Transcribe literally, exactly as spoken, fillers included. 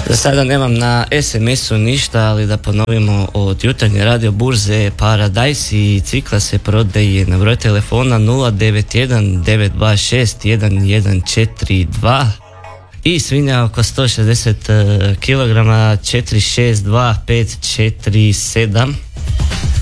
Za sada nemam na es em esu ništa, ali da ponovimo od jutarnje radio burze Paradise i cikla se prodaje na broj telefona nula devet jedan devet dva šest jedan jedan četiri dva i svinja oko sto šezdeset kilograma četiri šest dva pet četiri sedam.